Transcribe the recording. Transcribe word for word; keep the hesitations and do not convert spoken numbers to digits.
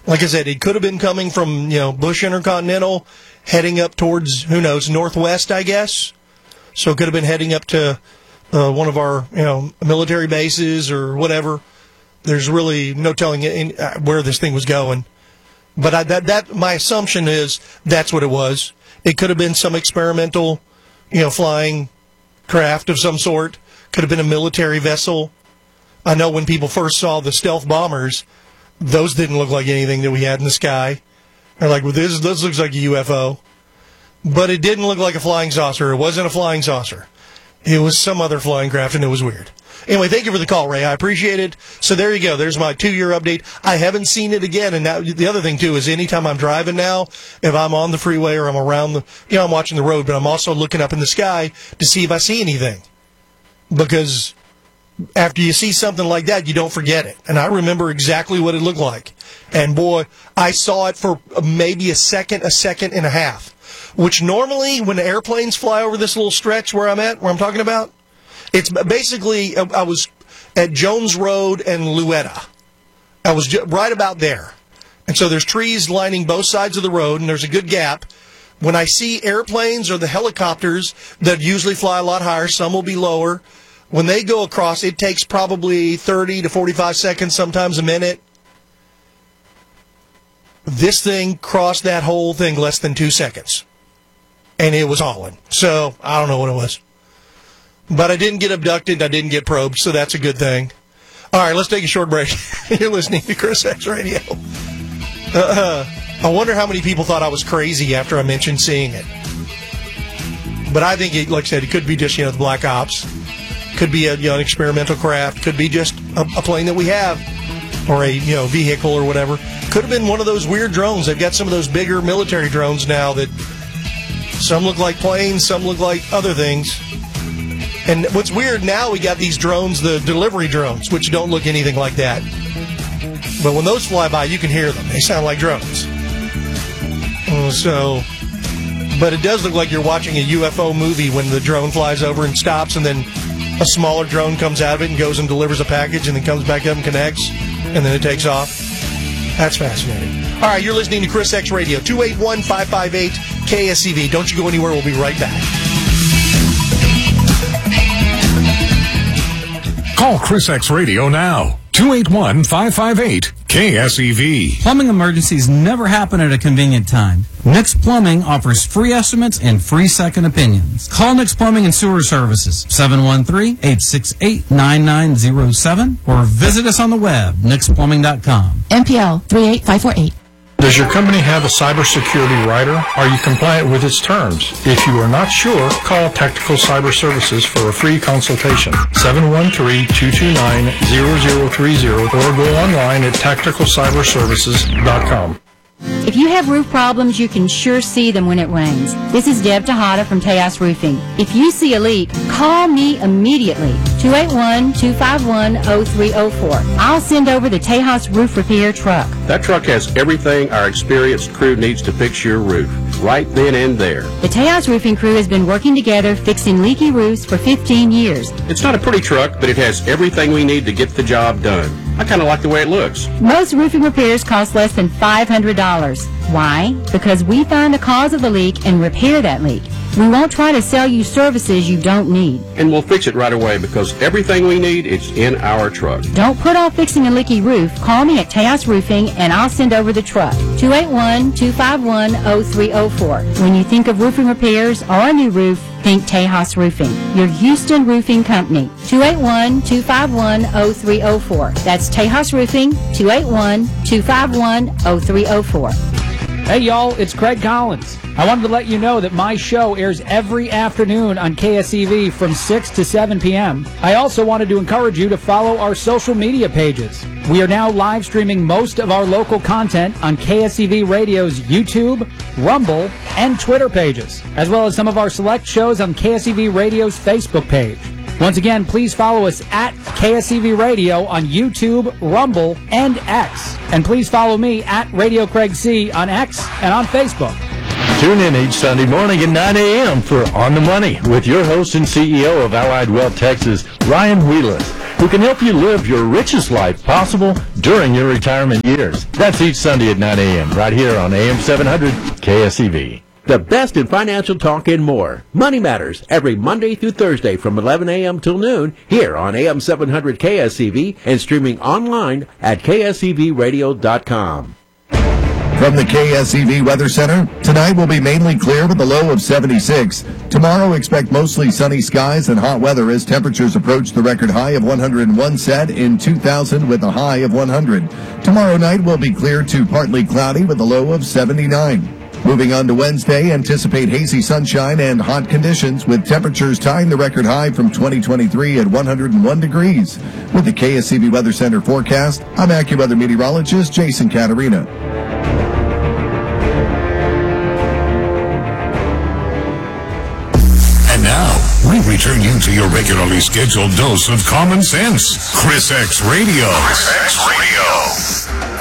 Like I said, it could have been coming from, you know, Bush Intercontinental, heading up towards, who knows, northwest, I guess. So it could have been heading up to uh, one of our, you know, military bases or whatever. There's really no telling in, uh, where this thing was going. But I, that, that, my assumption is that's what it was. It could have been some experimental, you know, flying craft of some sort. Could have been a military vessel. I know when people first saw the stealth bombers, those didn't look like anything that we had in the sky. They're like, well, this, this looks like a U F O. But it didn't look like a flying saucer. It wasn't a flying saucer. It was some other flying craft, and it was weird. Anyway, thank you for the call, Ray. I appreciate it. So there you go. There's my two-year update. I haven't seen it again. And now the other thing, too, is anytime I'm driving now, if I'm on the freeway or I'm around the, you know, I'm watching the road, but I'm also looking up in the sky to see if I see anything. Because after you see something like that, you don't forget it. And I remember exactly what it looked like. And, boy, I saw it for maybe a second, a second and a half. Which normally, when airplanes fly over this little stretch where I'm at, where I'm talking about, it's basically, I was at Jones Road and Louetta. I was right about there. And so there's trees lining both sides of the road, and there's a good gap. When I see airplanes or the helicopters that usually fly a lot higher, some will be lower, when they go across, it takes probably thirty to forty-five seconds, sometimes a minute. This thing crossed that whole thing less than two seconds. And it was hauling. So, I don't know what it was. But I didn't get abducted. I didn't get probed, so that's a good thing. All right, let's take a short break. You're listening to Chris X Radio. Uh, I wonder how many people thought I was crazy after I mentioned seeing it. But I think, it, like I said, it could be just, you know, the Black Ops. Could be a, you know, an experimental craft. Could be just a, a plane that we have. Or a, you know, vehicle or whatever. Could have been one of those weird drones. They've got some of those bigger military drones now that some look like planes, some look like other things. And what's weird now, we got these drones, the delivery drones, which don't look anything like that. But when those fly by, you can hear them. They sound like drones. Uh, so, but it does look like you're watching a U F O movie when the drone flies over and stops, and then a smaller drone comes out of it and goes and delivers a package, and then comes back up and connects, and then it takes off. That's fascinating. All right, you're listening to Chris X Radio, two eight one, five five eight, K S E V. Don't you go anywhere. We'll be right back. Call Chris X Radio now, two eight one, five five eight, K S E V. Plumbing emergencies never happen at a convenient time. Nix Plumbing offers free estimates and free second opinions. Call Nix Plumbing and Sewer Services, seven one three, eight six eight, nine nine zero seven, or visit us on the web, nix plumbing dot com. M P L three eight five four eight. Does your company have a cybersecurity rider? Are you compliant with its terms? If you are not sure, call Tactical Cyber Services for a free consultation. seven one three, two two nine, zero zero three zero or go online at tactical cyber services dot com. If you have roof problems, you can sure see them when it rains. This is Deb Tejada from Tejas Roofing. If you see a leak, call me immediately, two eight one, two five one, zero three zero four. I'll send over the Tejas Roof Repair truck. That truck has everything our experienced crew needs to fix your roof, right then and there. The Tejas Roofing crew has been working together fixing leaky roofs for fifteen years. It's not a pretty truck, but it has everything we need to get the job done. I kind of like the way it looks. Most roofing repairs cost less than five hundred dollars. Why? Because we find the cause of the leak and repair that leak. We won't try to sell you services you don't need. And we'll fix it right away because everything we need is in our truck. Don't put off fixing a leaky roof. Call me at Tejas Roofing and I'll send over the truck. two eight one, two five one, zero three zero four. When you think of roofing repairs or a new roof, think Tejas Roofing, your Houston roofing company. two eight one, two five one, zero three zero four. That's Tejas Roofing, two eight one, two five one, zero three zero four. Hey, y'all, it's Craig Collins. I wanted to let you know that my show airs every afternoon on K S E V from six to seven p.m. I also wanted to encourage you to follow our social media pages. We are now live streaming most of our local content on K S E V Radio's YouTube, Rumble, and Twitter pages, as well as some of our select shows on K S E V Radio's Facebook page. Once again, please follow us at K S E V Radio on YouTube, Rumble, and X. And please follow me at Radio Craig C on X and on Facebook. Tune in each Sunday morning at nine a.m. for On the Money with your host and C E O of Allied Wealth Texas, Ryan Wheelis, who can help you live your richest life possible during your retirement years. That's each Sunday at nine a.m. right here on A M seven hundred K S E V. The best in financial talk and more. Money Matters, every Monday through Thursday from eleven a.m. till noon, here on A M seven hundred K S E V and streaming online at K S E V radio dot com. From the K S E V Weather Center, tonight will be mainly clear with a low of seventy-six. Tomorrow, expect mostly sunny skies and hot weather as temperatures approach the record high of one hundred one set in two thousand with a high of one hundred. Tomorrow night will be clear to partly cloudy with a low of seventy-nine. Moving on to Wednesday, anticipate hazy sunshine and hot conditions with temperatures tying the record high from twenty twenty-three at one hundred one degrees. With the K S E V Weather Center forecast, I'm AccuWeather meteorologist Jason Caterina. And now, we return you to your regularly scheduled dose of common sense. Chris X Radio. Chris X Radio.